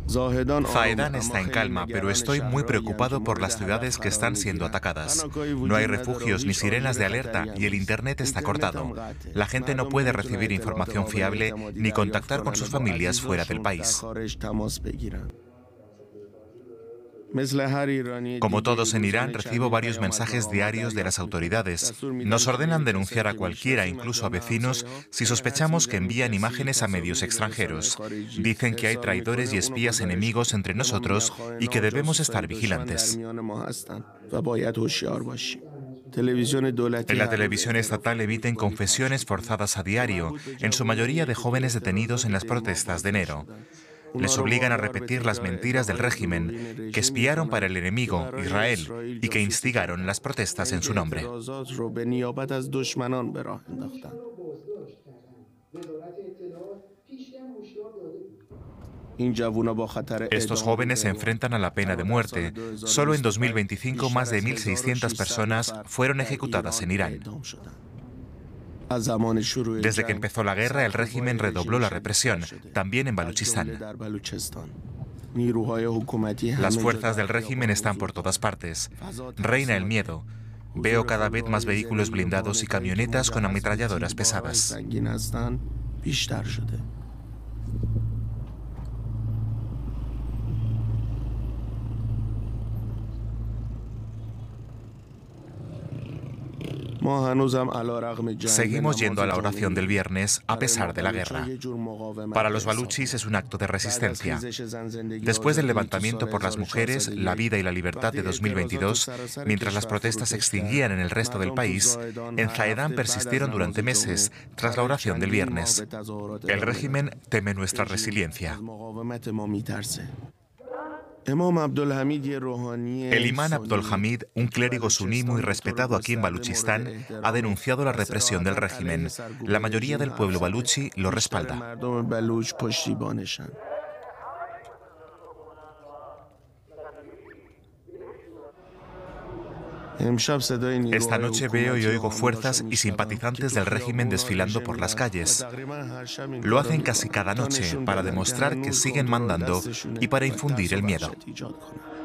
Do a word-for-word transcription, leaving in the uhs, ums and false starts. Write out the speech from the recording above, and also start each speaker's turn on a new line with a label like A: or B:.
A: Zahedan está en calma, pero estoy muy preocupado por las ciudades que están siendo atacadas. No hay refugios ni sirenas de alerta y el Internet está cortado. La gente no puede recibir información fiable ni contactar con sus familias fuera del país. Como todos en Irán, recibo varios mensajes diarios de las autoridades. Nos ordenan denunciar a cualquiera, incluso a vecinos, si sospechamos que envían imágenes a medios extranjeros. Dicen que hay traidores y espías enemigos entre nosotros y que debemos estar vigilantes. En la televisión estatal emiten confesiones forzadas a diario, en su mayoría de jóvenes detenidos en las protestas de enero. Les obligan a repetir las mentiras del régimen, que espiaron para el enemigo, Israel, y que instigaron las protestas en su nombre. Estos jóvenes se enfrentan a la pena de muerte. Solo en dos mil veinticinco, más de mil seiscientas personas fueron ejecutadas en Irán. Desde que empezó la guerra, el régimen redobló la represión, también en Baluchistán. Las fuerzas del régimen están por todas partes. Reina el miedo. Veo cada vez más vehículos blindados y camionetas con ametralladoras pesadas. Seguimos yendo a la oración del viernes a pesar de la guerra. Para los baluchis es un acto de resistencia. Después del levantamiento por las mujeres, la vida y la libertad de dos mil veintidós, mientras las protestas se extinguían en el resto del país, en Zahedan persistieron durante meses tras la oración del viernes. El régimen teme nuestra resiliencia. El imán Abdul Hamid, un clérigo suní muy respetado aquí en Baluchistán, ha denunciado la represión del régimen. La mayoría del pueblo baluchi lo respalda. Esta noche veo y oigo fuerzas y simpatizantes del régimen desfilando por las calles. Lo hacen casi cada noche para demostrar que siguen mandando y para infundir el miedo.